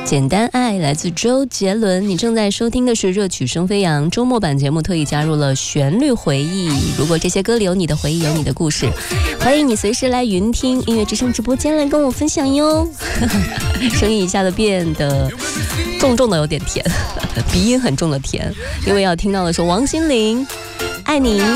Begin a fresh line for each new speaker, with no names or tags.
简单爱来自周杰伦，你正在收听的是热曲生飞扬周末版节目，特意加入了旋律回忆。如果这些歌里有你的回忆，有你的故事，欢迎你随时来云听音乐之声直播间来跟我分享哟。声音一下子变得重的有点甜，鼻音很重的甜，因为要听到的是王心凌爱你。